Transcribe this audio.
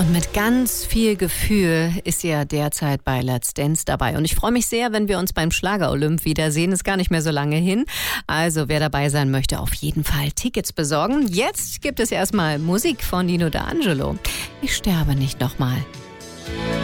Und mit ganz viel Gefühl ist sie ja derzeit bei Let's Dance dabei. Und ich freue mich sehr, wenn wir uns beim Schlager-Olymp wiedersehen. Ist gar nicht mehr so lange hin. Also wer dabei sein möchte, auf jeden Fall Tickets besorgen. Jetzt gibt es erstmal Musik von Nino D'Angelo. Ich sterbe nicht nochmal.